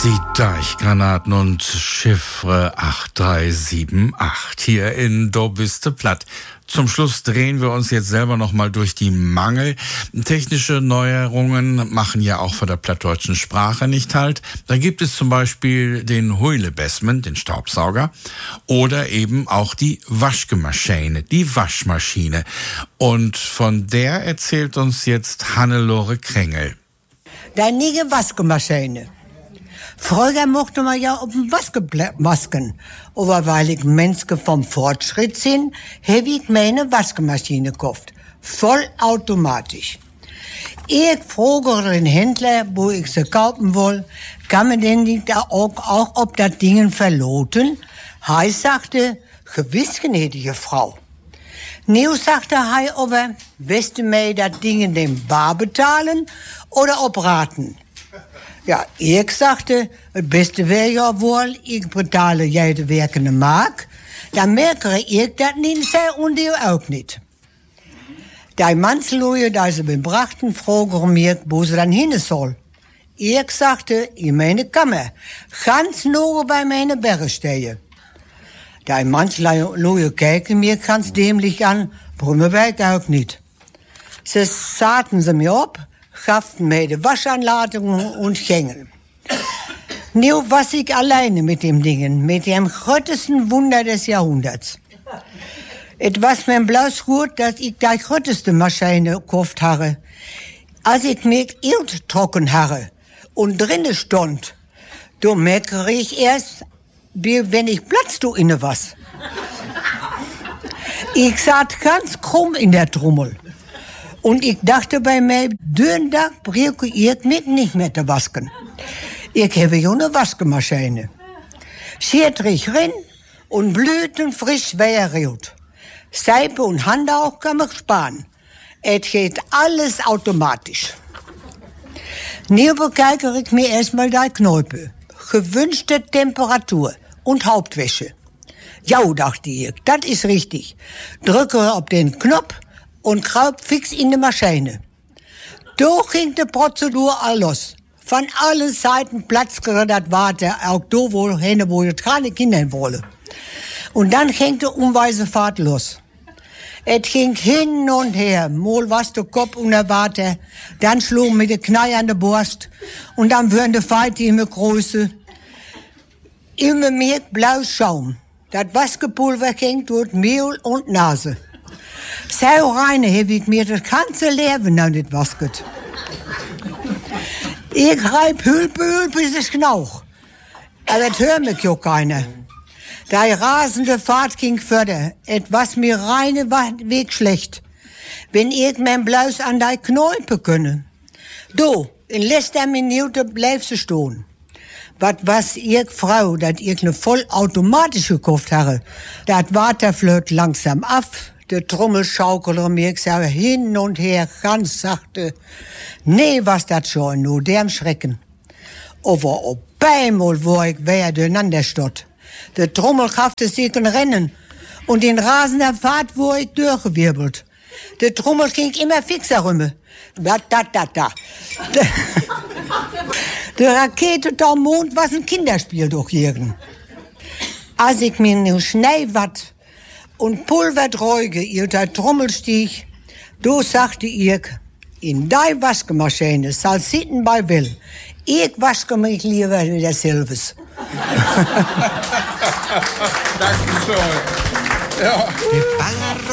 Die Deichgranaten und Chiffre 8378 hier in Do biste platt. Zum Schluss drehen wir uns jetzt selber nochmal durch die Mangel. Technische Neuerungen machen ja auch vor der plattdeutschen Sprache nicht halt. Da gibt es zum Beispiel den Huilebesmen, den Staubsauger, oder eben auch die Waschmaschine, die Waschmaschine. Und von der erzählt uns jetzt Hannelore Krängel. Die neue Waschmaschine. Früher mochte man ja auf dem Waschmasken. Aber weil ich Menschen vom Fortschritt sind, habe ich meine Waschmaschine gekauft. Vollautomatisch. Ich frage den Händler, wo ich sie kaufen will, kann man denn nicht auch ob das Ding verloten? Hij sagte, gewiss, gnädige Frau. Nieuw sagte hij aber, weißt du mir das Ding dem bar betalen oder ob Raten? Ja, ich sagte, het beste wäre ja wohl, ich betale jede werkende Mark. Dan merke ich dat niet und die auch nicht. Die Mannsleute, die sie bebrachten, fragen mich, wo sie dann hin soll. Ich sagte, in meine Kammer, ganz nur bei meine Berge stehen. Die Mannsleute kijken mir ganz dämlich an, brummen wij auch nicht. Sie saten sie mir ab, schafften mir die Waschanleitungen und gingen. Nun was ich alleine mit dem Dingen, mit dem größten Wunder des Jahrhunderts. Et was mir bloß gut, dass ich die größte Maschine gekauft habe. Als ich mich trocken habe und drinnen stand, da merke ich erst, wie wenn ich Platz du inne was. Ich saß ganz krumm in der Trommel. Und ich dachte bei mir, den Tag brauche ich mich nicht mehr zu waschen. Ich habe ja eine Waschmaschine. Schiert ich rein und blütenfrisch wehrrot. Seife und Handauch kann man sparen. Es geht alles automatisch. Nun bekijke ich mir erstmal die Kneipe. Gewünschte Temperatur und Hauptwäsche. Ja, dachte ich, das ist richtig. Drücke auf den Knopf und kraub fix in die Maschine. Da ging die Prozedur all los. Von allen Seiten platzte das Water, auch da wo ich keine Kinder wollen. Und dann ging die unweise Fahrt los. Es ging hin und her, mal was der Kopf unter Water, dann schlug mit der Knall an der Brust und dann würden die Feite immer größer. Immer mehr blau Schaum. Das Waschgepulver ging durch Mehl und Nase. So rein habe ich mir das ganze Leben noch nicht wasket. Ich reib Hülpe, bis es knauch. Aber das hört mich ja keiner. Die rasende Fahrt ging further. Etwas mir reine Weg schlecht. Wenn ich mein Blaus an die Kneipe könne. Do, in letzter Minute bleib sie stehen. Was ich Frau, dat ich ne vollautomatisch gekauft habe, dat Water flöt langsam ab, der Trommel schaukelt mir so hin und her ganz sachte. Nee, was dat schon, nur dem Schrecken. Aber auf einmal, wo ich wer durcheinander stott. Der Trommel schaffte sich ein Rennen und in rasender Fahrt, wo ich durchgewirbelt. Der Trommel ging immer fixer rum. Da. Die Rakete da Mond was ein Kinderspiel durch jeden. Als ich mir nur Schneewatt und Pulver treuge, ihr der Trommelstich, du sagte ich, in die Waschmaschine soll sitten bei will. Ich wasche mich lieber wieder selbst. Dankeschön. Ja.